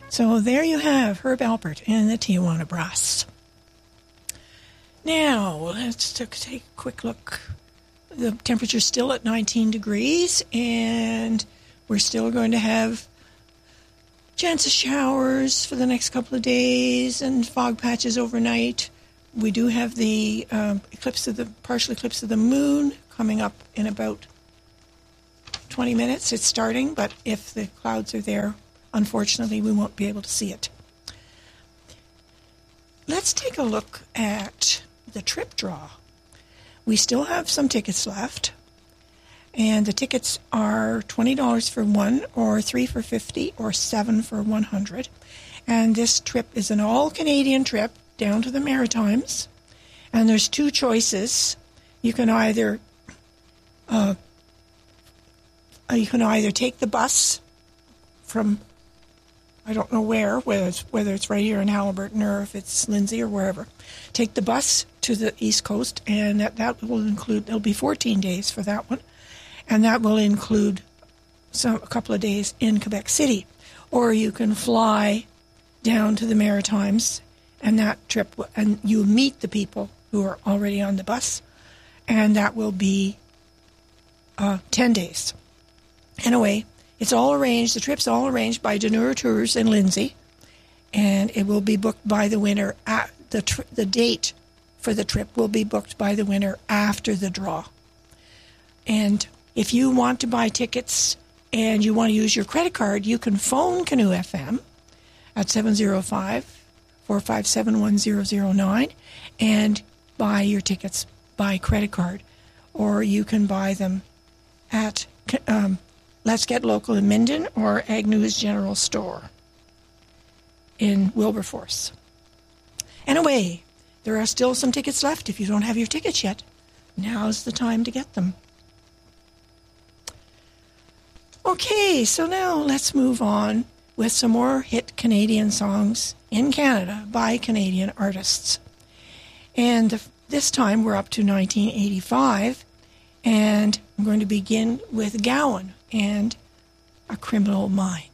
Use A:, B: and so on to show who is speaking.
A: So there you have Herb Alpert and the Tijuana Brass. Now, let's take a quick look. The temperature's still at 19 degrees, and we're still going to have chance of showers for the next couple of days and fog patches overnight. We do have the partial eclipse of the moon coming up in about 20 minutes. It's starting, but if the clouds are there, unfortunately, we won't be able to see it. Let's take a look at the trip draw. We still have some tickets left, and the tickets are $20 for one, or 3 for $50, or 7 for $100. And this trip is an all-Canadian trip down to the Maritimes, and there's two choices. You can either take the bus from, I don't know whether it's right here in Haliburton or if it's Lindsay or wherever. Take the bus to the East Coast, and that will include, there'll be 14 days for that one, and that will include a couple of days in Quebec City. Or you can fly down to the Maritimes, and that trip, and you meet the people who are already on the bus, and that will be 10 days. Anyway, it's all arranged. The trip's all arranged by Deneur Tours in Lindsay, and it will be booked by the winner. The date for the trip will be booked by the winner after the draw. And if you want to buy tickets and you want to use your credit card, you can phone Canoe FM at 705-457-1009 and buy your tickets by credit card. Or you can buy them at Let's Get Local in Minden or Agnew's General Store in Wilberforce. Anyway, there are still some tickets left. If you don't have your tickets yet, now's the time to get them. Okay, so now let's move on with some more hit Canadian songs in Canada by Canadian artists. And this time we're up to 1985, and I'm going to begin with Gowan and A Criminal Mind.